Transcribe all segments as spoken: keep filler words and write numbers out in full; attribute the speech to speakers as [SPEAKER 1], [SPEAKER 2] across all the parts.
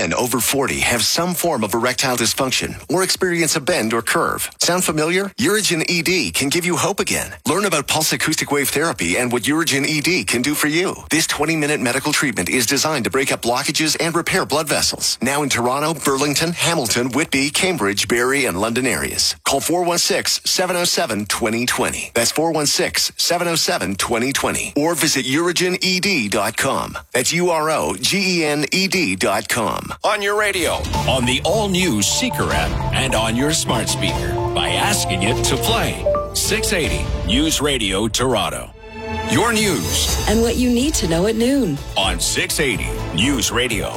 [SPEAKER 1] men over forty have some form of erectile dysfunction or experience a bend or curve. Sound familiar? Urigen E D can give you hope again. Learn about pulse acoustic wave therapy and what Urigen E D can do for you. This twenty-minute medical treatment is designed to break up blockages and repair blood vessels. Now in Toronto, Burlington, Hamilton, Whitby, Cambridge, Barrie, and London areas. Call four one six, seven oh seven, two oh two oh. That's four one six, seven oh seven, two oh two oh. Or visit urigen e d dot com. That's U R O G E N E D dot com.
[SPEAKER 2] On your radio, on the all-new Seeker app, and on your smart speaker by asking it to play. six eighty News Radio Toronto. Your news.
[SPEAKER 3] And what you need to know at noon.
[SPEAKER 2] On six eighty News Radio.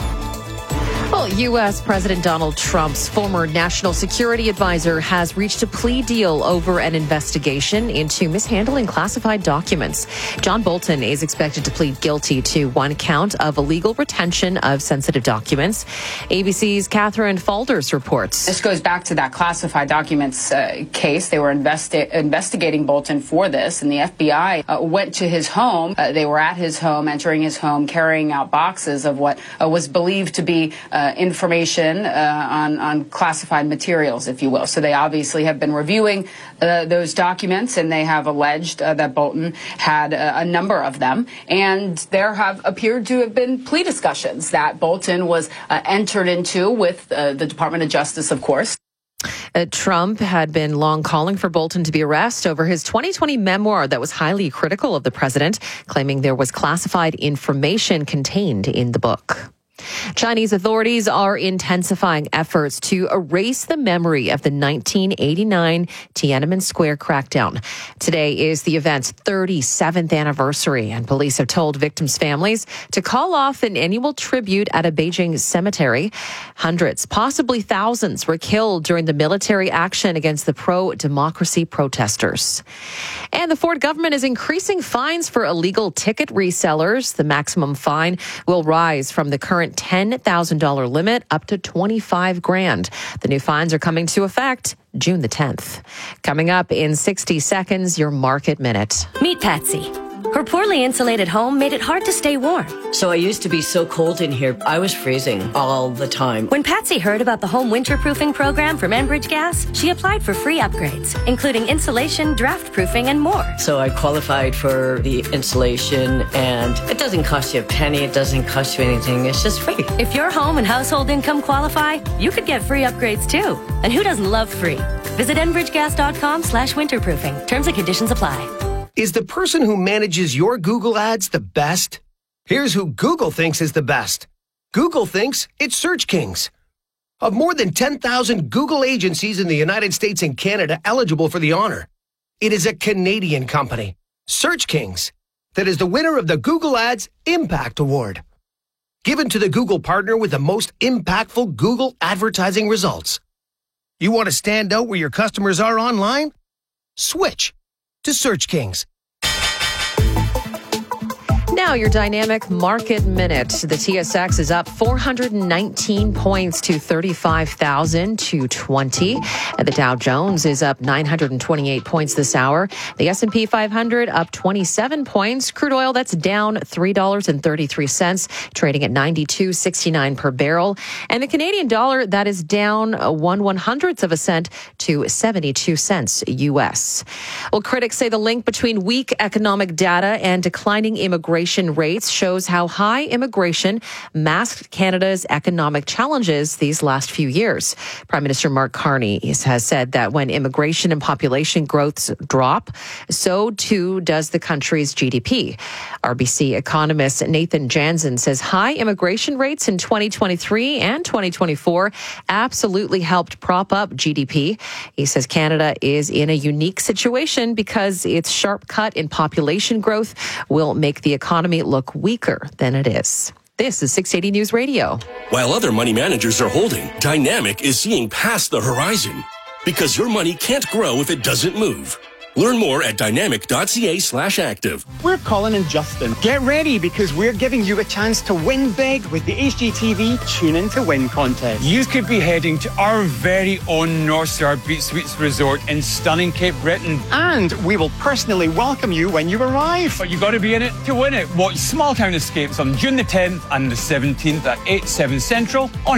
[SPEAKER 4] Well, U S. President Donald Trump's former national security advisor has reached a plea deal over an investigation into mishandling classified documents. John Bolton is expected to plead guilty to one count of illegal retention of sensitive documents. A B C's Catherine Falders reports.
[SPEAKER 5] This goes back to that classified documents uh, case. They were investi- investigating Bolton for this, and the F B I uh, went to his home. Uh, they were at his home, entering his home, carrying out boxes of what uh, was believed to be Uh, information uh, on, on classified materials, if you will. So they obviously have been reviewing uh, those documents, and they have alleged uh, that Bolton had uh, a number of them. And there have appeared to have been plea discussions that Bolton was uh, entered into with uh, the Department of Justice, of course.
[SPEAKER 4] Uh, Trump had been long calling for Bolton to be arrested over his twenty twenty memoir that was highly critical of the president, claiming there was classified information contained in the book. Chinese authorities are intensifying efforts to erase the memory of the nineteen eighty-nine Tiananmen Square crackdown. Today is the event's thirty-seventh anniversary, and police have told victims' families to call off an annual tribute at a Beijing cemetery. Hundreds, possibly thousands, were killed during the military action against the pro-democracy protesters. And the Ford government is increasing fines for illegal ticket resellers. The maximum fine will rise from the current ten thousand dollars limit up to twenty-five grand. The new fines are coming to effect June the tenth. Coming up in sixty seconds, your Market Minute.
[SPEAKER 6] Meet Patsy. Her poorly insulated home made it hard to stay warm.
[SPEAKER 7] So I used to be so cold in here, I was freezing all the time.
[SPEAKER 6] When Patsy heard about the home winterproofing program from Enbridge Gas, she applied for free upgrades, including insulation, draft proofing, and more.
[SPEAKER 7] So I qualified for the insulation, and it doesn't cost you a penny. It doesn't cost you anything. It's just free.
[SPEAKER 6] If your home and household income qualify, you could get free upgrades too. And who doesn't love free? Visit enbridgegas.com slash winterproofing. Terms and conditions apply.
[SPEAKER 8] Is the person who manages your Google ads the best? Here's who Google thinks is the best. Google thinks it's Search Kings. Of more than ten thousand Google agencies in the United States and Canada eligible for the honor, it is a Canadian company, Search Kings, that is the winner of the Google Ads Impact Award, given to the Google partner with the most impactful Google advertising results. You want to stand out where your customers are online? Switch to Search Kings.
[SPEAKER 4] Now, your dynamic market minute. The T S X is up four hundred nineteen points to thirty-five thousand two hundred twenty. And the Dow Jones is up nine hundred twenty-eight points this hour. The S and P five hundred up twenty-seven points. Crude oil, that's down three dollars and thirty-three cents, trading at ninety-two sixty-nine per barrel. And the Canadian dollar, that is down one one hundredth of a cent to seventy-two cents U S. Well, critics say the link between weak economic data and declining immigration rates shows how high immigration masked Canada's economic challenges these last few years. Prime Minister Mark Carney has said that when immigration and population growths drop, so too does the country's G D P. R B C economist Nathan Jansen says high immigration rates in twenty twenty-three and twenty twenty-four absolutely helped prop up G D P. He says Canada is in a unique situation because its sharp cut in population growth will make the economy look weaker than it is. This is six eighty News Radio.
[SPEAKER 2] While other money managers are holding, Dynamic is seeing past the horizon. Because your money can't grow if it doesn't move. Learn more at dynamic.ca slash active.
[SPEAKER 9] We're Colin and Justin. Get ready because we're giving you a chance to win big with the H G T V Tune In to Win contest.
[SPEAKER 10] You could be heading to our very own North Star Beach Suites Resort in stunning Cape Breton.
[SPEAKER 9] And we will personally welcome you when you arrive.
[SPEAKER 10] But you got to be in it to win it. Watch Small Town Escapes on June the tenth and the seventeenth at eight, seven Central on